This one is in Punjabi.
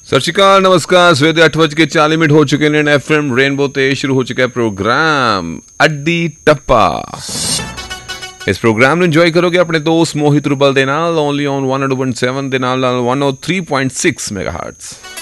ਸਤਿ ਸ਼੍ਰੀ ਅਕਾਲ, ਨਮਸਕਾਰ। ਸਵੇਰ ਦੇ 8:40 ਹੋ ਚੁੱਕੇ ਨੇ। FM ਰੇਨਬੋ ਤੇ ਸ਼ੁਰੂ ਹੋ ਚੁੱਕਾ ਪ੍ਰੋਗਰਾਮ ਅੱਡੀ ਟੱਪਾ। ਇਸ ਪ੍ਰੋਗਰਾਮ ਨੂੰ ਇੰਜੋਏ ਕਰੋਗੇ ਆਪਣੇ ਦੋਸਤ ਮੋਹਿਤ ਰੁਬਲ ਦੇ ਨਾਲ, ਓਨਲੀ ਔਨ 101.7 ਦੇ ਨਾਲ 103.6 ਮੈਗਾਹਰਟਜ਼।